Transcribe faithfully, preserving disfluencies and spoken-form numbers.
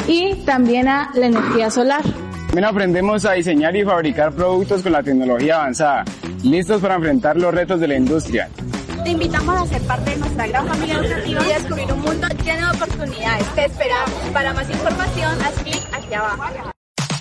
y también a la energía solar. También aprendemos a diseñar y fabricar productos con la tecnología avanzada, listos para enfrentar los retos de la industria. Te invitamos a ser parte de nuestra gran familia educativa y a descubrir un mundo lleno de oportunidades. Te esperamos. Para más información, haz clic aquí abajo.